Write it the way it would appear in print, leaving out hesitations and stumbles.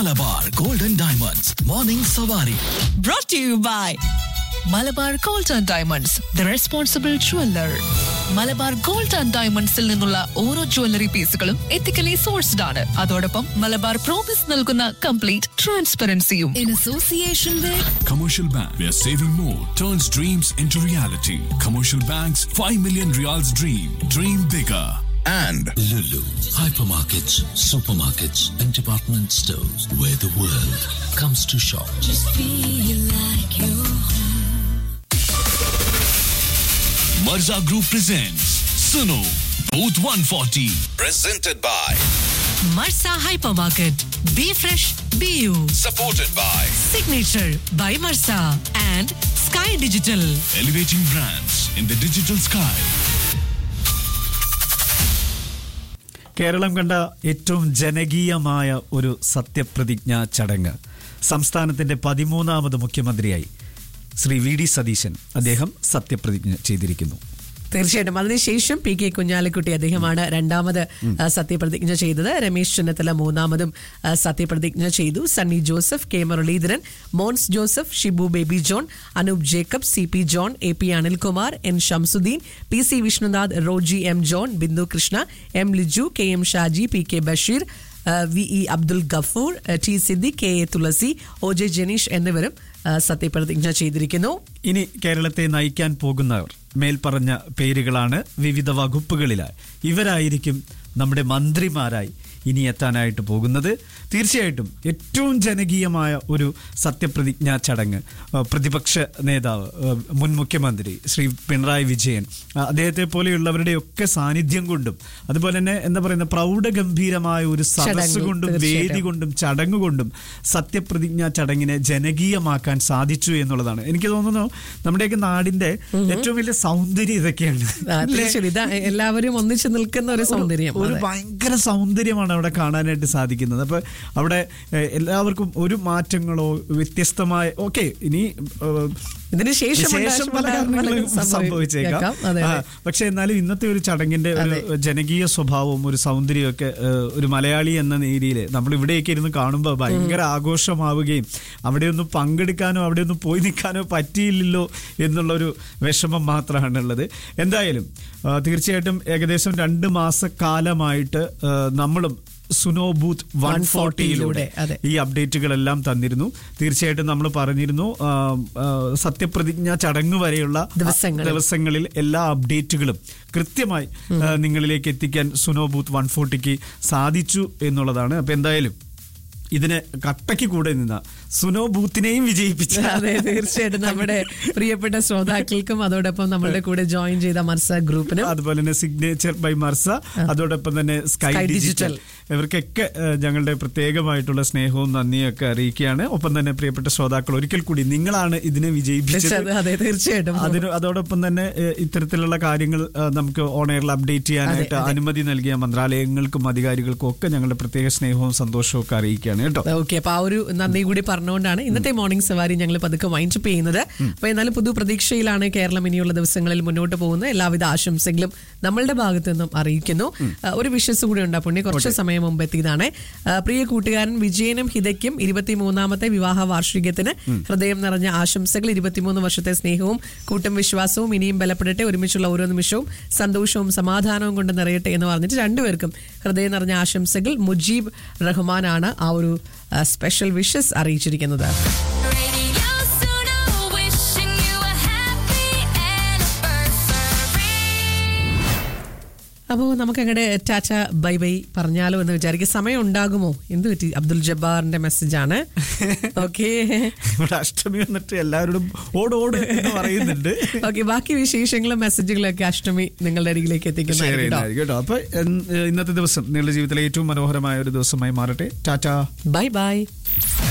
Malabar Golden Diamonds Morning Savari. Brought to you by Malabar gold and diamonds the responsible jeweller. Malabar gold and ഡയമണ്ട്സിൽ നിന്നുള്ള ഓരോ jewellery പീസുകളും ethically sourced ആണ്. അതോടൊപ്പം Malabar promise നൽകുന്ന complete ട്രാൻസ്പെറൻസിയും. In association with Commercial Bank, where saving more turns dreams into reality. Commercial Bank's 5 million Riyals dream. Dream bigger. And Lulu, hypermarkets, supermarkets, and department stores where the world comes to shop. Just feel like you're Marza Group presents Suno Booth 140. presented by Marsa Hypermarket. Be fresh, be you. supported by Signature by Marsa and Sky Digital. Elevating brands in the digital sky. Keralam കണ്ട ഏറ്റവും ജനകീയമായ ഒരു സത്യപ്രതിജ്ഞാ ചടങ്ങ്. സംസ്ഥാനത്തിന്റെ 13ാമത് മുഖ്യമന്ത്രിയായി Shri V D Satheesan അദ്ദേഹം സത്യപ്രതിജ്ഞ ചെയ്തിരിക്കുന്നു. തീർച്ചയായിട്ടും അതിനുശേഷം പി കെ കുഞ്ഞാലിക്കുട്ടി അദ്ദേഹമാണ് രണ്ടാമത് സത്യപ്രതിജ്ഞ ചെയ്തത്. രമേശ് ചെന്നിത്തല മൂന്നാമതും സത്യപ്രതിജ്ഞ ചെയ്തു. Sunny Joseph, K Muraleedharan, Mons Joseph, Shibu baby John, Anoop Jacob, C P John, A P Anilkumar, N Shamsuddin, P C Vishnunath, Roji M John, Bindu Krishna, M Liju, K M Shaji, P K Basheer, V E Abdul Gafoor, T Siddique, K A Thulasi, O J Janeesh എന്നിവരും സത്യപ്രതിജ്ഞ ചെയ്തിരിക്കുന്നു. ഇനി കേരളത്തെ നയിക്കാൻ പോകുന്നവർ മേൽപ്പറഞ്ഞ പേരുകളാണ്. വിവിധ വകുപ്പുകളിലായി ഇവരായിരിക്കും നമ്മുടെ മന്ത്രിമാരായി ഇനി എത്താനായിട്ട് പോകുന്നത്. തീർച്ചയായിട്ടും ഏറ്റവും ജനകീയമായ ഒരു സത്യപ്രതിജ്ഞാ ചടങ്ങ്. പ്രതിപക്ഷ നേതാവ്, മുൻ മുഖ്യമന്ത്രി ശ്രീ പിണറായി വിജയൻ, അദ്ദേഹത്തെ പോലെയുള്ളവരുടെയൊക്കെ സാന്നിധ്യം കൊണ്ടും അതുപോലെ തന്നെ എന്താ പറയുന്ന പ്രൗഢഗംഭീരമായ ഒരു സദസ്സ് കൊണ്ടും വേദി കൊണ്ടും ചടങ്ങ് കൊണ്ടും സത്യപ്രതിജ്ഞാ ചടങ്ങിനെ ജനകീയമാക്കാൻ സാധിച്ചു എന്നുള്ളതാണ്. എനിക്ക് തോന്നുന്നു നമ്മുടെയൊക്കെ നാടിന്റെ ഏറ്റവും വലിയ സൗന്ദര്യം ഇതൊക്കെയാണ്. എല്ലാവരും ഒന്നിച്ചു നിൽക്കുന്ന ഒരു സൗന്ദര്യം, ഒരു ഭയങ്കര സൗന്ദര്യമാണ് അവിടെ കാണാനായിട്ട് സാധിക്കുന്നത്. അപ്പൊ അവിടെ എല്ലാവർക്കും ഒരു മാറ്റങ്ങളോ വ്യത്യസ്തമായ ഇനി ഇതിന് ശേഷം പല കാരണങ്ങളും സംഭവിച്ചേക്കാം. പക്ഷെ എന്നാലും ഇന്നത്തെ ഒരു ചടങ്ങിന്റെ ഒരു ജനകീയ സ്വഭാവവും ഒരു സൗന്ദര്യവും ഒക്കെ ഒരു മലയാളി എന്ന രീതിയിൽ നമ്മൾ ഇവിടെയൊക്കെ ഇരുന്ന് കാണുമ്പോൾ ഭയങ്കര ആഘോഷമാവുകയും അവിടെ ഒന്നും പങ്കെടുക്കാനോ അവിടെ ഒന്നും പോയി നിൽക്കാനോ പറ്റിയില്ലല്ലോ എന്നുള്ളൊരു വിഷമം മാത്രമാണുള്ളത്. എന്തായാലും തീർച്ചയായിട്ടും ഏകദേശം 2 മാസക്കാലമായിട്ട് നമ്മളും സുനോ ബൂത്ത് 140 ഈ അപ്ഡേറ്റുകളെല്ലാം തന്നിരുന്നു. തീർച്ചയായിട്ടും നമ്മൾ പറഞ്ഞിരുന്നു സത്യപ്രതിജ്ഞ ചടങ്ങ് വരെയുള്ള ദിവസങ്ങളിൽ എല്ലാ അപ്ഡേറ്റുകളും കൃത്യമായി നിങ്ങളിലേക്ക് എത്തിക്കാൻ സുനോ ബൂത്ത് 140ക്ക് സാധിച്ചു എന്നുള്ളതാണ്. അപ്പൊ എന്തായാലും ഇതിന് കട്ടയ്ക്ക് കൂടെ നിന്ന സുനോ ബൂത്തിനെയും വിജയിപ്പിച്ച തീർച്ചയായിട്ടും നമ്മുടെ പ്രിയപ്പെട്ട ശ്രോതാക്കൾക്കും അതോടൊപ്പം നമ്മളുടെ കൂടെ ജോയിൻ ചെയ്ത മർസ ഗ്രൂപ്പിനും അതുപോലെ തന്നെ സിഗ്നേച്ചർ ബൈ മർസ അതോടൊപ്പം തന്നെ സ്കൈ ഡിജിറ്റൽ ഇവർക്കൊക്കെ ഞങ്ങളുടെ പ്രത്യേകമായിട്ടുള്ള സ്നേഹവും നന്ദിയും ഒക്കെ അറിയിക്കുകയാണ്. ഒപ്പം തന്നെ പ്രിയപ്പെട്ട ശ്രോതാക്കൾ, ഒരിക്കൽ കൂടി നിങ്ങളാണ് ഇതിനെ വിജയിപ്പിച്ചത്. തീർച്ചയായിട്ടും അതോടൊപ്പം തന്നെ ഇത്തരത്തിലുള്ള കാര്യങ്ങൾ നമുക്ക് ഓൺ എയറിൽ അപ്ഡേറ്റ് ചെയ്യാനായിട്ട് അനുമതി നൽകിയ മന്ത്രാലയങ്ങൾക്കും അധികാരികൾക്കും ഒക്കെ ഞങ്ങളുടെ പ്രത്യേക സ്നേഹവും സന്തോഷവും ഒക്കെ അറിയിക്കുകയാണ് കേട്ടോ. ഓക്കെ, അപ്പൊ ആ ഒരു നന്ദി കൂടി പറഞ്ഞുകൊണ്ടാണ് ഇന്നത്തെ മോർണിംഗ് സവാരി ഞങ്ങൾ പതുക്കെ വൈൻഡപ്പ് ചെയ്യുന്നത്. അപ്പൊ എന്നാലും പുതു പ്രതീക്ഷയിലാണ് കേരളം ഇനിയുള്ള ദിവസങ്ങളിൽ മുന്നോട്ട് പോകുന്നത്. എല്ലാവിധ ആശംസകളും നമ്മളുടെ ഭാഗത്തു നിന്നും അറിയിക്കുന്നു. ഒരു വിഷസ് കൂടി ഉണ്ട് പുണ്യ, കുറച്ച് സമയം മുമ്പ് എത്തിയതാണ്. പ്രിയ കൂട്ടുകാരൻ വിജയനും ഹിതയ്ക്കും 23ാമത്തെ വിവാഹ വാർഷികത്തിന് ഹൃദയം നിറഞ്ഞ ആശംസകൾ. 23 വർഷത്തെ സ്നേഹവും കൂട്ടും വിശ്വാസവും ഇനിയും ബലപ്പെടട്ടെ. ഒരുമിച്ചുള്ള ഓരോ നിമിഷവും സന്തോഷവും സമാധാനവും കൊണ്ട് നിറയട്ടെ എന്ന് പറഞ്ഞിട്ട് രണ്ടുപേർക്കും ഹൃദയം നിറഞ്ഞ ആശംസകൾ. മുജീബ് റഹ്മാനാണ് ആ ഒരു സ്പെഷ്യൽ വിഷസ് അറിയിച്ചിരിക്കുന്നത്. അപ്പോൾ നമുക്ക് അങ്ങോട്ട് ടാറ്റ ബൈ ബൈ പറഞ്ഞാലോ എന്ന് വിചാരിക്കും. സമയം ഉണ്ടാകുമോ? എന്ത് പറ്റി? അബ്ദുൽ ജബ്ബാറിന്റെ മെസ്സേജാണ്. ഓക്കെ, അഷ്ടമി വന്നിട്ട് എല്ലാവരോടും ഓടോട് എന്ന് പറയുന്നുണ്ട്. ഓക്കെ, ബാക്കി വിശേഷങ്ങളും മെസ്സേജുകളും ഒക്കെ അഷ്ടമി നിങ്ങളുടെ അരികിലേക്ക് എത്തിക്കുന്നതായിരിക്കും കേട്ടോ. അപ്പൊ ഇന്നത്തെ ദിവസം നിങ്ങളുടെ ജീവിതത്തിലെ ഏറ്റവും മനോഹരമായ ഒരു ദിവസമായി മാറട്ടെ. Tata bye bye.